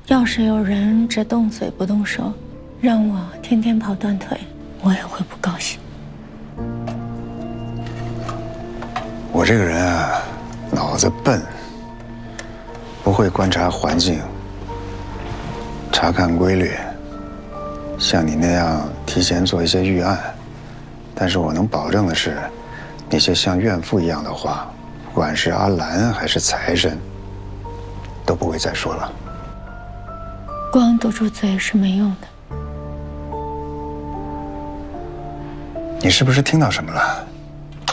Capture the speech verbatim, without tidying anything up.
要是有人只动嘴不动手，让我天天跑断腿，我也会不高兴。 我这个人啊，脑子笨，不会观察环境，查看规律，像你那样提前做一些预案。但是我能保证的是，那些像怨妇一样的话，不管是阿兰还是财神，都不会再说了。 光堵住嘴是没用的。 你是不是听到什么了？